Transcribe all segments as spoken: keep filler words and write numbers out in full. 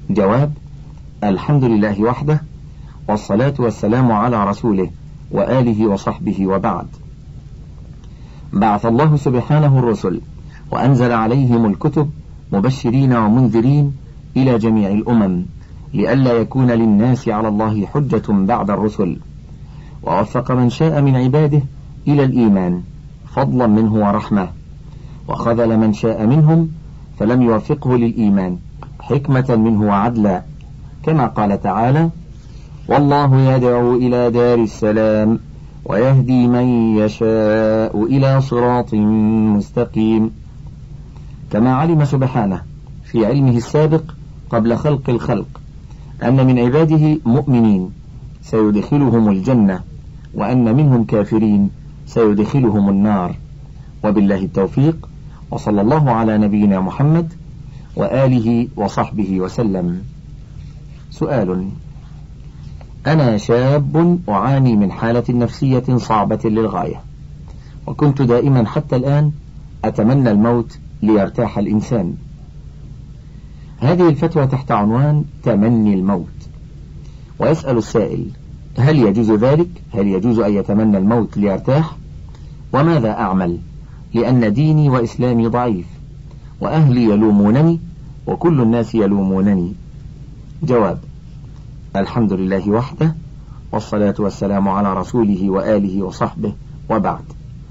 جواب: الحمد لله وحده، والصلاة والسلام على رسوله وآله وصحبه، وبعد. بعث الله سبحانه الرسل وأنزل عليهم الكتب مبشرين ومنذرين إلى جميع الأمم، لئلا يكون للناس على الله حجة بعد الرسل، ووفق من شاء من عباده إلى الإيمان فضلا منه ورحمة، وخذل من شاء منهم فلم يوفقه للإيمان حكمة منه وعدلا، كما قال تعالى: والله يدعو إلى دار السلام ويهدي من يشاء إلى صراط مستقيم. كما علم سبحانه في علمه السابق قبل خلق الخلق أن من عباده مؤمنين سيدخلهم الجنة، وأن منهم كافرين سيدخلهم النار. وبالله التوفيق، وصلى الله على نبينا محمد وآله وصحبه وسلم. سؤال: أنا شاب أعاني من حالة نفسية صعبة للغاية، وكنت دائما حتى الآن أتمنى الموت ليرتاح الإنسان. هذه الفتوى تحت عنوان تمني الموت، ويسأل السائل: هل يجوز ذلك؟ هل يجوز أن يتمنى الموت ليرتاح؟ وماذا أعمل؟ لأن ديني وإسلامي ضعيف، وأهلي يلومونني، وكل الناس يلومونني. جواب: الحمد لله وحده، والصلاة والسلام على رسوله وآله وصحبه، وبعد.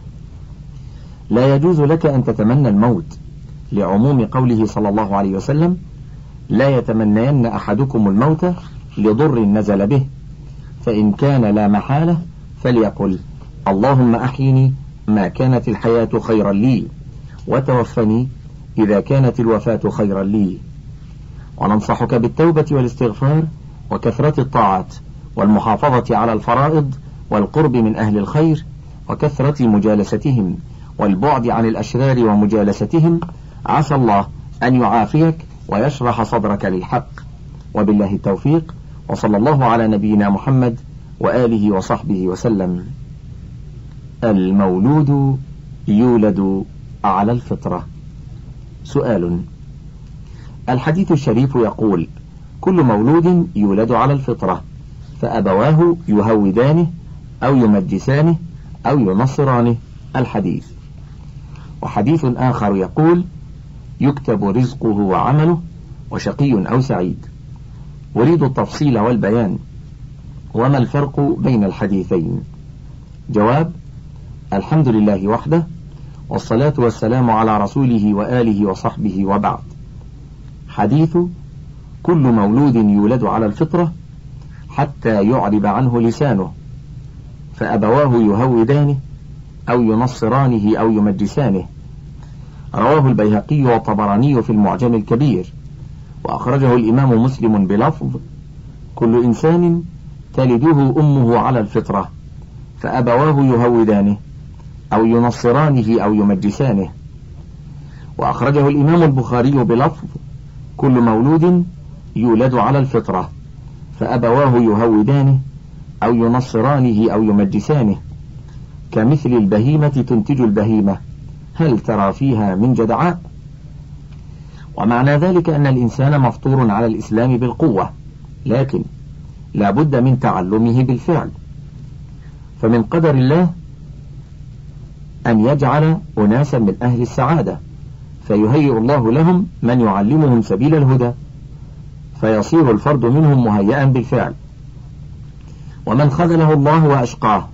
لا يجوز لك أن تتمنى الموت، لعموم قوله صلى الله عليه وسلم: لا يتمنين أحدكم الموت لضر نزل به، فإن كان لا محالة فليقل: اللهم أحيني ما كانت الحياة خيرا لي، وتوفني إذا كانت الوفاة خيرا لي. وننصحك بالتوبة والاستغفار وكثرة الطاعات والمحافظة على الفرائض والقرب من أهل الخير وكثرة مجالستهم والبعد عن الأشرار ومجالستهم، عسى الله أن يعافيك ويشرح صدرك للحق. وبالله التوفيق، وصلى الله على نبينا محمد وآله وصحبه وسلم. المولود يولد على الفطرة. سؤال: الحديث الشريف يقول: كل مولود يولد على الفطرة، فأبواه يهودانه أو يمجسانه أو ينصرانه. الحديث. وحديث آخر يقول: يكتب رزقه وعمله وشقي أو سعيد. أريد التفصيل والبيان، وما الفرق بين الحديثين؟ جواب: الحمد لله وحده، والصلاة والسلام على رسوله وآله وصحبه، وبعد. حديث: كل مولود يولد على الفطرة حتى يعرب عنه لسانه، فأبواه يهودانه أو ينصرانه أو يمجسانه. رواه البيهقي والطبراني في المعجم الكبير، وأخرجه الإمام مسلم بلفظ: كل إنسان تلده أمه على الفطرة، فأبواه يهودانه أو ينصرانه أو يمجسانه. وأخرجه الإمام البخاري بلفظ: كل مولود يولد على الفطرة، فأبواه يهودانه أو ينصرانه أو يمجسانه، كمثل البهيمة تنتج البهيمة، هل ترى فيها من جدعاء؟ ومعنى ذلك أن الإنسان مفطور على الإسلام بالقوة، لكن لا بد من تعلمه بالفعل. فمن قدر الله أن يجعل أناسا من أهل السعادة، فيهيئ الله لهم من يعلمهم سبيل الهدى، فيصير الفرد منهم مهيئا بالفعل. ومن خذله الله وأشقاه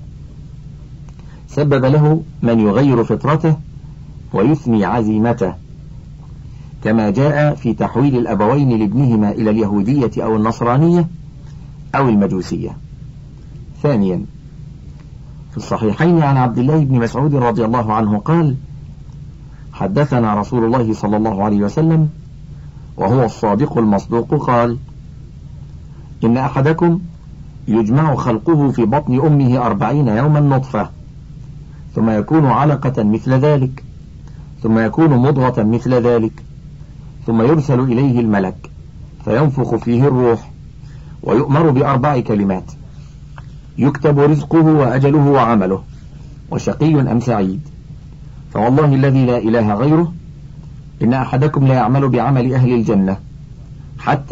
سبب له من يغير فطرته ويثني عزيمته، كما جاء في تحويل الأبوين لابنهما إلى اليهودية أو النصرانية أو المجوسية. ثانيا، في الصحيحين عن عبد الله بن مسعود رضي الله عنه قال: حدثنا رسول الله صلى الله عليه وسلم وهو الصادق المصدوق قال: إن أحدكم يجمع خلقه في بطن أمه أربعين يوما نطفة، ثم يكون علقة مثل ذلك، ثم يكون مضغة مثل ذلك، ثم يرسل إليه الملك فينفخ فيه الروح، ويؤمر بأربع كلمات: يكتب رزقه وأجله وعمله، وشقي أم سعيد. فوالله الذي لا إله غيره إن أحدكم لا يعمل بعمل أهل الجنة حتى